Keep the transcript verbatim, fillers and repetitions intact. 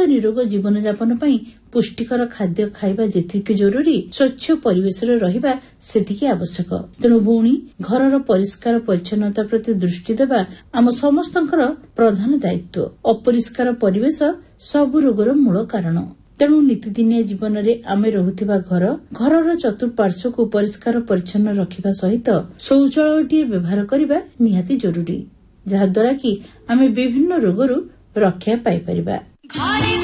ନିରୋଗ ଜୀବନ ଯାପନ ପାଇଁ ପୁଷ୍ଟିକର ଖାଦ୍ୟ ଖାଇବା ଯେତିକି ଜରୁରୀ, ସ୍ୱଚ୍ଛ ପରିବେଶରେ ରହିବା ସେତିକି ଆବଶ୍ୟକ। ତେଣୁ ଭଉଣୀ, ଘରର ପରିଷ୍କାର ପରିଚ୍ଛନ୍ନତା ପ୍ରତି ଦୃଷ୍ଟି ଦେବା ଆମ ସମସ୍ତଙ୍କର ପ୍ରଧାନ ଦାୟିତ୍ୱ। ଅପରିଷ୍କାର ପରିବେଶ ସବୁ ରୋଗର ମୂଳ କାରଣ। ତେଣୁ ନୀତିଦିନିଆ ଜୀବନରେ ଆମେ ରହୁଥିବା ଘର, ଘରର ଚତୁଃପାର୍ଶ୍ୱକୁ ପରିଷ୍କାର ପରିଚ୍ଛନ୍ନ ରଖିବା ସହିତ ଶୌଚାଳୟଟିଏ ବ୍ୟବହାର କରିବା ନିହାତି ଜରୁରୀ, ଯାହାଦ୍ୱାରା କି ଆମେ ବିଭିନ୍ନ ରୋଗରୁ ରକ୍ଷା ପାଇପାରିବା।